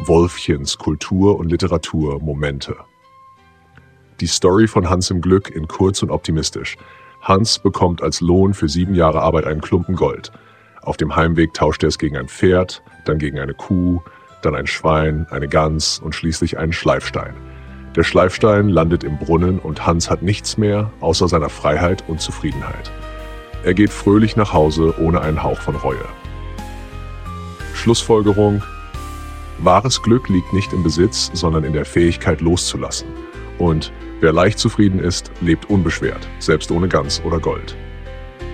Wolfchens Kultur und Literatur Momente. Die Story von Hans im Glück in kurz und optimistisch. Hans bekommt als Lohn für 7 Jahre Arbeit einen Klumpen Gold. Auf dem Heimweg tauscht er es gegen ein Pferd, dann gegen eine Kuh, dann ein Schwein, eine Gans und schließlich einen Schleifstein. Der Schleifstein landet im Brunnen und Hans hat nichts mehr, außer seiner Freiheit und Zufriedenheit. Er geht fröhlich nach Hause, ohne einen Hauch von Reue. Schlussfolgerung: Wahres Glück liegt nicht im Besitz, sondern in der Fähigkeit loszulassen. Und wer leicht zufrieden ist, lebt unbeschwert, selbst ohne Gans oder Gold.